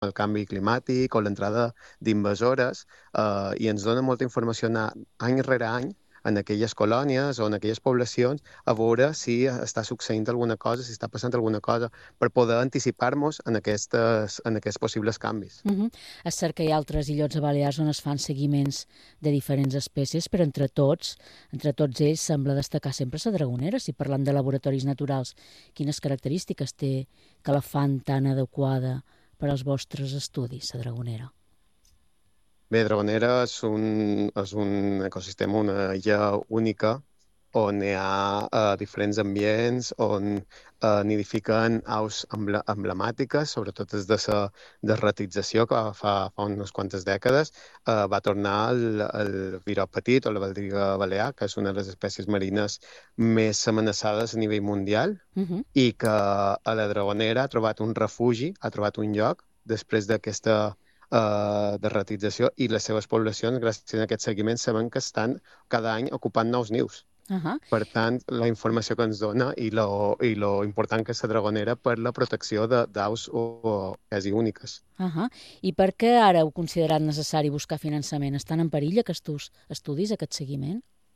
el canvi climàtic o l'entrada d'invasores, i ens dona molta informació any rere any en aquelles colònies o en aquelles poblacions a veure si està succeint alguna cosa, si està passant alguna cosa, per poder anticipar-nos en aquests possibles canvis. És cert que hi ha altres illots a Balears on es fan seguiments de diferents espècies, però entre tots ells sembla destacar sempre la dragonera. Si parlem de laboratoris naturals, quines característiques té que la fan tan adequada per als vostres estudis, la dragonera? Bé, Dragonera és un ecosistema, una illa única, on hi ha diferents ambients, on nidifiquen aus emblemàtiques, sobretot des de la derratització que fa unes quantes dècades. Va tornar el viró petit o la baldriga balear, que és una de les espècies marines més amenaçades a nivell mundial, i que a la Dragonera ha trobat un refugi, ha trobat un lloc després d'aquesta de ratització, i les seves poblacions, gràcies a aquest seguiment, sabem que estan cada any ocupant nous nius. Per tant, la informació que ens dona i lo important que és la Dragonera per la protecció d'aus quasi úniques. I per què ara heu considerat necessari buscar finançament? Estan en perill aquests estudis, aquest seguiment?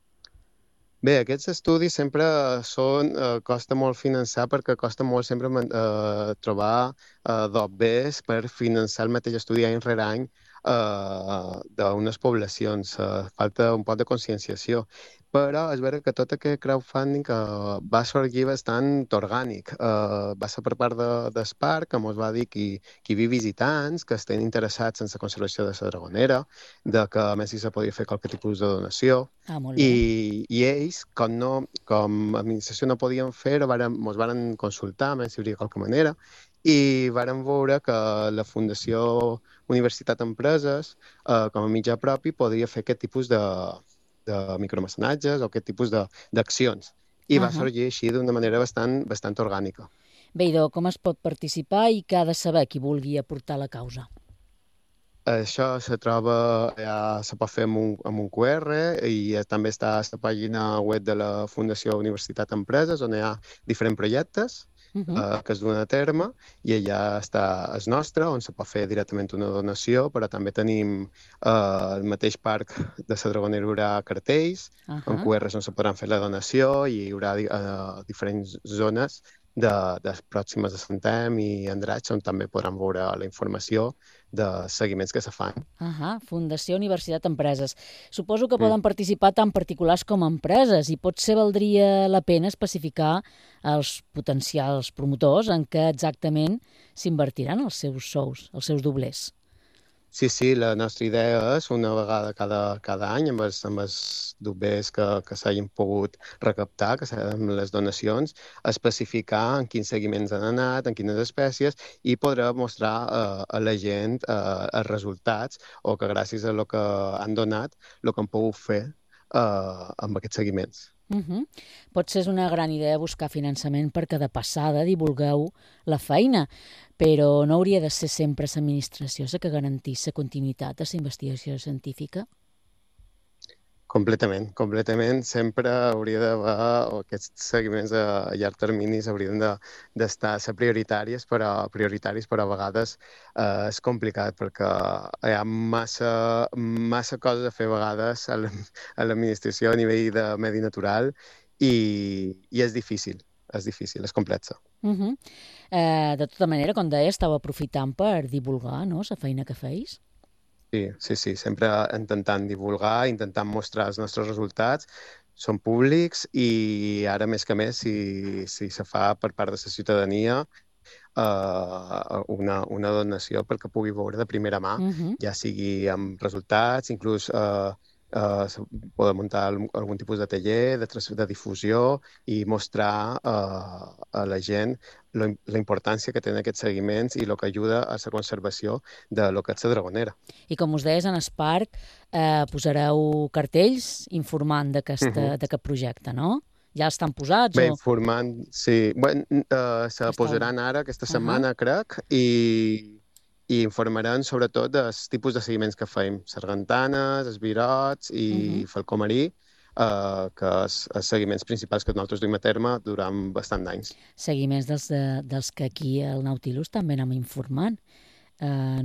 Bé, aquests estudis sempre costa molt finançar, perquè costa molt sempre trobar dobbers per finançar el mateix estudi any rere any d'unes poblacions. Falta un poc de conscienciació. Però és vera que tot aquest crowdfunding va sorgir bastant orgànic. Va ser per part del parc, que ens va dir que hi havia visitants que estan interessats en la conservació de la Dragonera, que a més se podia fer qualque tipus de donació. Molt bé. I ells, com a administració no podien fer-ho, ens varen consultar a veure si hi hauria qualque manera, i varen veure que la Fundació Universitat Empreses, com a mitjà propi, podria fer aquest tipus de micromecenatges o aquest tipus d'accions. I va sorgir així d'una manera bastant orgànica. Bé, idò, com es pot participar i què ha de saber qui vulgui aportar la causa? Això se pot fer amb un QR, i també està a la pàgina web de la Fundació Universitat Empreses, on hi ha diferents projectes que es duen a terme, i allà està el nostre, on se pot fer directament una donació, però també tenim el mateix parc de la Dragonera, hi haurà cartells amb QRs on se podran fer la donació, i hi haurà diferents zones de pròximes de Santem i Andratx, on també podran veure la informació de seguiments que se fan. Fundació Universitat Empreses. Suposo que poden participar tant particulars com empreses, i potser valdria la pena especificar als potencials promotors en què exactament s'invertiran els seus sous, els seus doblers. Sí, la nostra idea és, una vegada cada any, amb els doblers que s'hagin pogut recaptar, amb les donacions, especificar en quins seguiments han anat, en quines espècies, i podrà mostrar a la gent els resultats, o que gràcies a el que han donat, el que han pogut fer amb aquests seguiments. Potser és una gran idea buscar finançament perquè de passada divulgueu la feina, però no hauria de ser sempre l'administració la que garantís la continuïtat de la investigació científica? Completament. Sempre hauria d'haver, o aquests seguiments a llarg termini haurien d'estar a ser prioritaris, però a vegades és complicat, perquè hi ha massa coses a fer a vegades a l'administració a nivell de medi natural, i és difícil, és complex. De tota manera, com deia, estàu aprofitant per divulgar, no?, la feina que feis? Sí, sempre intentant divulgar, intentant mostrar els nostres resultats. Són públics, i ara més que més, si se fa per part de la ciutadania una donació perquè pugui veure de primera mà, ja sigui amb resultats, inclús poder muntar algun tipus de taller, de difusió, i mostrar a la gent la importància que tenen aquests seguiments i el que ajuda a la conservació de lo que és la Dragonera. I com us deies, en el parc posareu cartells informant d'aquest projecte, no? Ja estan posats? Bé, informant, sí. Se posaran ara, aquesta setmana, crec, i informaran sobretot dels tipus de seguiments que fem. Sargantanes, esbirots i falcó marí, que són els seguiments principals que nosaltres duim a terme durant bastant d'anys. Seguiments dels que aquí al Nautilus també anem informant. eh,